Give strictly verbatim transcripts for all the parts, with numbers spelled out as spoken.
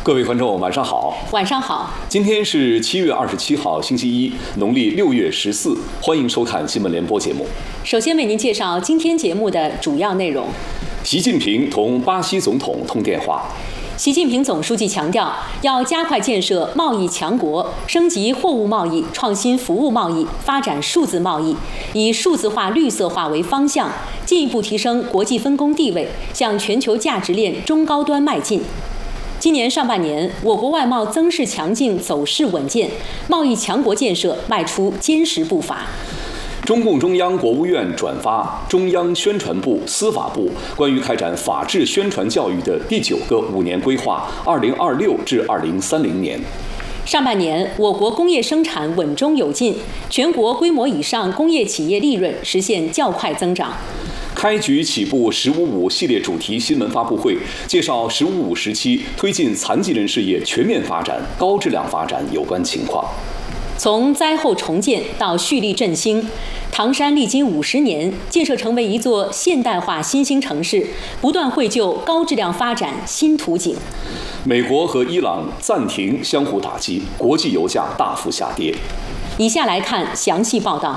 各位观众，晚上好。 晚上好。 今天是七月二十七号，星期一，农历六月十四。欢迎收看新闻联播节目。 首先为您介绍今天节目的主要内容。 习近平同巴西总统通电话。 习近平总书记强调，要加快建设贸易强国，升级货物贸易、创新服务贸易，发展数字贸易，以数字化、绿色化为方向，进一步提升国际分工地位，向全球价值链中高端迈进。今年上半年，我国外贸增势强劲，走势稳健，贸易强国建设迈出坚实步伐。 中共中央、国务院转发中央宣传部、司法部关于开展法治宣传教育的第九个五年规划（二零二六至二零三零年）。 上半年，我国工业生产稳中有进，全国规模以上工业企业利润实现较快增长。 开局起步“十五五”系列主题新闻发布会，介绍“十五五”时期推进残疾人事业全面发展、高质量发展有关情况。 从灾后重建到蓄力振兴，唐山历经五十年，建设成为一座现代化新兴城市，不断绘就高质量发展新图景。 美国和伊朗暂停相互打击，国际油价大幅下跌。 以下来看详细报道。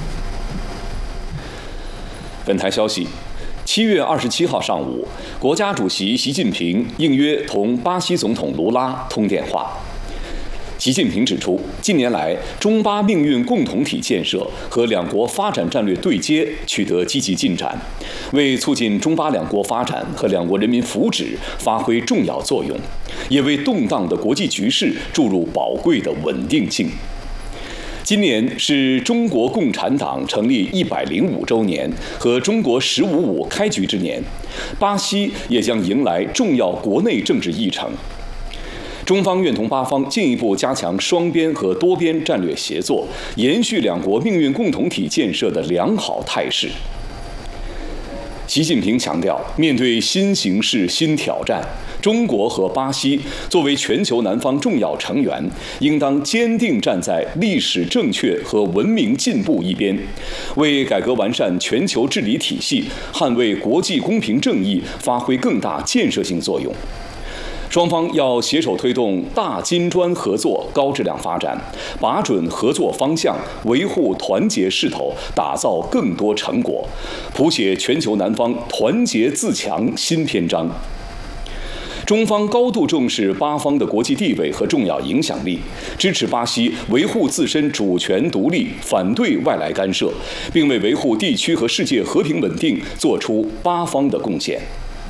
本台消息，七月二十七号上午，国家主席习近平应约同巴西总统卢拉通电话。习近平指出，近年来中巴命运共同体建设和两国发展战略对接取得积极进展，为促进中巴两国发展和两国人民福祉发挥重要作用，也为动荡的国际局势注入宝贵的稳定性。今年是中国共产党成立一百零五周年和中国“十五五”开局之年，巴西也将迎来重要国内政治议程。中方愿同巴方进一步加强双边和多边战略协作，延续两国命运共同体建设的良好态势。习近平强调，面对新形势、新挑战，中国和巴西作为全球南方重要成员，应当坚定站在历史正确和文明进步一边，为改革完善全球治理体系、捍卫国际公平正义发挥更大建设性作用。双方要携手推动大金砖合作高质量发展，把准合作方向，维护团结势头，打造更多成果，谱写全球南方团结自强新篇章。中方高度重视巴方的国际地位和重要影响力，支持巴西维护自身主权独立，反对外来干涉，并为维护地区和世界和平稳定做出巴方的贡献。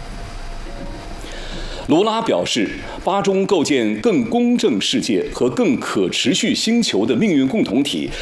卢拉表示，巴中构建更公正世界和更可持续星球的命运共同体